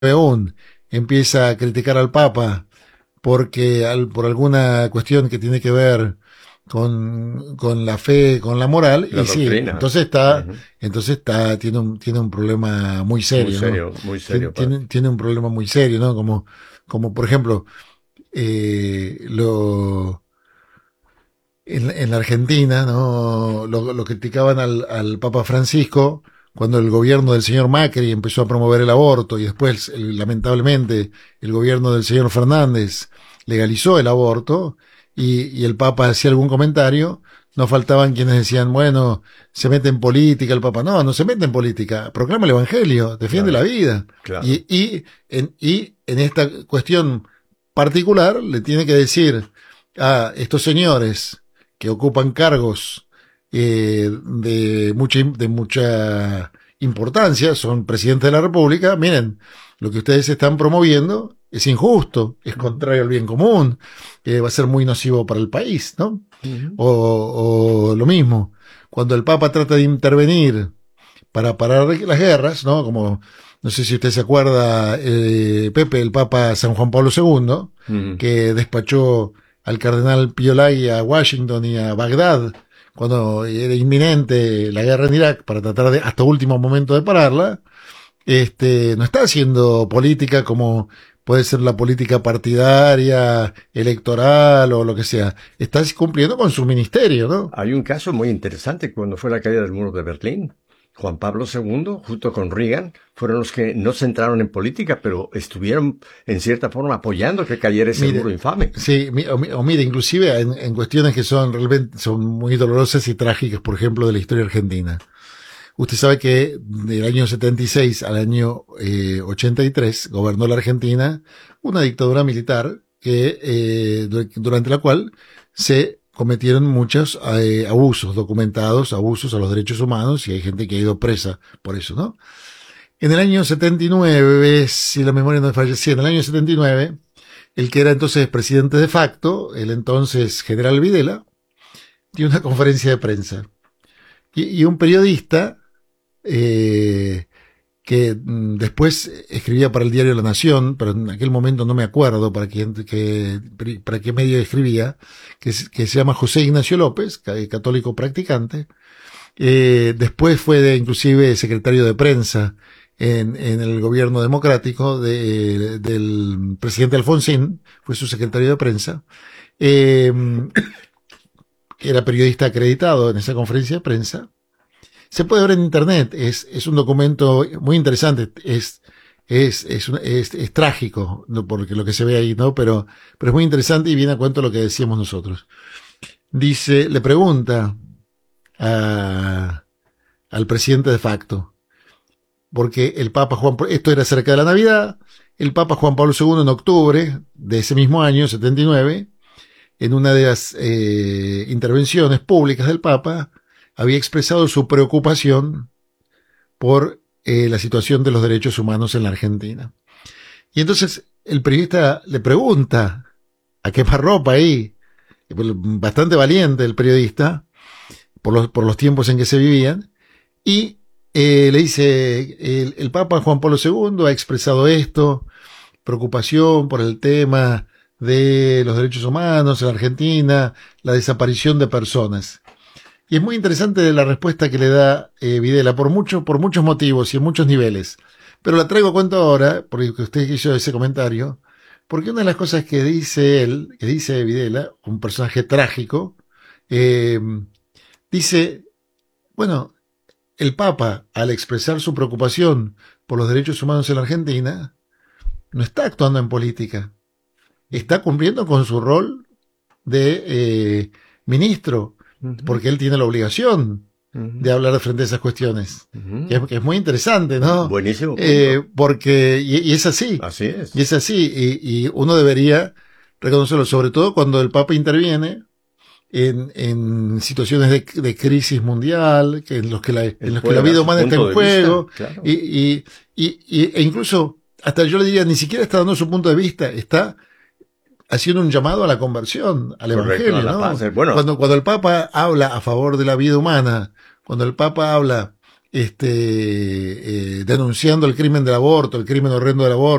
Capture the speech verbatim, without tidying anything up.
aún empieza a criticar al Papa porque al, por alguna cuestión que tiene que ver con, con la fe, con la moral, La y sí, doctrina. entonces está, Ujú. entonces está, tiene un, tiene un problema muy Muy serio, ¿no? serio, muy Tiene, serio, padre. tiene, tiene un problema muy serio, ¿no? Como, como por ejemplo, eh, lo, en, en la Argentina, ¿no? Lo, lo criticaban al, al Papa Francisco cuando el gobierno del señor Macri empezó a promover el aborto y después, el, lamentablemente, el gobierno del señor Fernández legalizó el aborto y, y el Papa hacía algún comentario. No faltaban quienes decían, bueno, se mete en política el Papa. No, no se mete en política, proclama el Evangelio, defiende la Claro, vida. claro. Y, y, en, y en esta cuestión particular le tiene que decir a estos señores que ocupan cargos eh, de, mucha, de mucha importancia, son presidentes de la República, miren, lo que ustedes están promoviendo es injusto, es contrario al bien común, eh, va a ser muy nocivo para el país, ¿no? Ujú. O, o lo mismo, cuando el Papa trata de intervenir para parar las guerras, ¿no? Como, no sé si usted se acuerda, eh, Pepe, el Papa San Juan Pablo segundo, Ujú. que despachó al cardenal Piolay a Washington y a Bagdad cuando era inminente la guerra en Irak para tratar de, hasta último momento de pararla. Este, no está haciendo política como puede ser la política partidaria, electoral o lo que sea. Está cumpliendo con su ministerio, ¿no? Hay un caso muy interesante cuando fue la caída del muro de Berlín. Juan Pablo segundo, junto con Reagan, fueron los que no se entraron en política, pero estuvieron en cierta forma apoyando que cayera ese Mire, muro infame. sí, o, o mire, inclusive en, en cuestiones que son realmente son muy dolorosas y trágicas, por ejemplo, de la historia argentina. Usted sabe que del año setenta y seis al año eh, ochenta y tres gobernó la Argentina una dictadura militar que eh, durante la cual se cometieron muchos eh, abusos documentados, abusos a los derechos humanos y hay gente que ha ido presa por eso, ¿no? En el año setenta y nueve, si la memoria no me falla, sí, en el año setenta y nueve, el que era entonces presidente de facto, el entonces general Videla, dio una conferencia de prensa y, y un periodista eh, que mm, después escribía para el diario La Nación, pero en aquel momento no me acuerdo para quién, que, para qué medio escribía, que, que se llama José Ignacio López, católico practicante. Eh, después fue de, inclusive secretario de prensa en, en el gobierno democrático de, del presidente Alfonsín, fue su secretario de prensa. Eh, Era periodista acreditado en esa conferencia de prensa. Se puede ver en internet, es, es un documento muy interesante, es, es, es, es, es trágico, ¿no? Porque lo que se ve ahí, ¿no? Pero, pero es muy interesante y viene a cuento lo que decíamos nosotros. Dice, le pregunta a, al presidente de facto, porque el Papa Juan, esto era cerca de la Navidad, el Papa Juan Pablo segundo en octubre de ese mismo año, setenta y nueve, en una de las eh, intervenciones públicas del Papa, había expresado su preocupación por eh, la situación de los derechos humanos en la Argentina. Y entonces el periodista le pregunta a quemarropa ahí, bastante valiente el periodista, por los, por los tiempos en que se vivían, y eh, le dice, el, el Papa Juan Pablo segundo ha expresado esto, preocupación por el tema de los derechos humanos en la Argentina, la desaparición de personas. Y es muy interesante la respuesta que le da eh, Videla por, mucho, por muchos motivos y en muchos niveles. Pero la traigo a cuento ahora, porque usted hizo ese comentario, porque una de las cosas que dice él, que dice Videla, un personaje trágico, eh, dice, bueno, el Papa, al expresar su preocupación por los derechos humanos en la Argentina, no está actuando en política, está cumpliendo con su rol de eh, ministro, Ujú, porque él tiene la obligación de ujú, hablar frente a esas cuestiones. Que ujú. es, que es muy interesante, ¿no? Buenísimo Eh, punto. porque, y, y, es así, Así y es. es así, y, y uno debería reconocerlo, sobre todo cuando el Papa interviene en, en situaciones de, de crisis mundial, que en los que la, en Él los que la puede dar vida su humana está en punto de vista, juego, claro. y, y, y, y, e incluso, hasta yo le diría, ni siquiera está dando su punto de vista, está haciendo un llamado a la conversión, al Correcto, a Evangelio, la paz. ¿no? Eh, Bueno, Cuando, cuando el Papa habla a favor de la vida humana, cuando el Papa habla este, eh, denunciando el crimen del aborto, el crimen horrendo del aborto.